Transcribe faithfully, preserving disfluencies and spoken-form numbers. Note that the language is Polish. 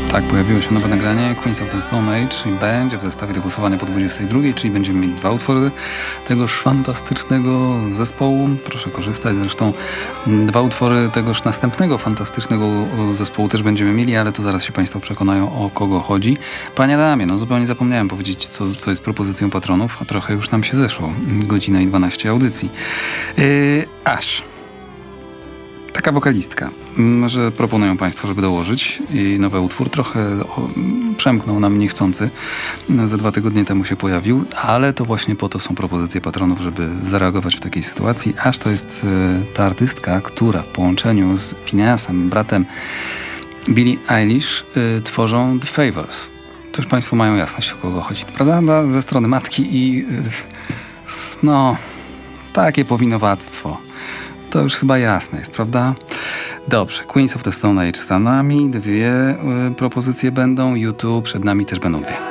Tak, pojawiło się nowe nagranie Queens of the Stone Age i będzie w zestawie do głosowania po dwudziestej drugiej, czyli będziemy mieć dwa utwory tegoż fantastycznego zespołu. Proszę korzystać. Zresztą dwa utwory tegoż następnego fantastycznego zespołu też będziemy mieli, ale to zaraz się Państwo przekonają, o kogo chodzi. Panie Adamie, no zupełnie zapomniałem powiedzieć, co, co jest propozycją patronów, a trochę już nam się zeszło. Godzina i dwanaście audycji. Yy, Aż. Taka wokalistka, że proponują Państwo, żeby dołożyć i nowy utwór. Trochę o, przemknął nam niechcący. Ze dwa tygodnie temu się pojawił, ale to właśnie po to są propozycje patronów, żeby zareagować w takiej sytuacji. Aż to jest y, ta artystka, która w połączeniu z Phineasem, bratem Billie Eilish, y, tworzą The Favours. To już Państwo mają jasność, o kogo chodzi, prawda? Ze strony matki i y, no, takie powinowactwo. To już chyba jasne jest, prawda? Dobrze, Queens of the Stone Age za nami, dwie y, propozycje będą, YouTube przed nami też będą dwie.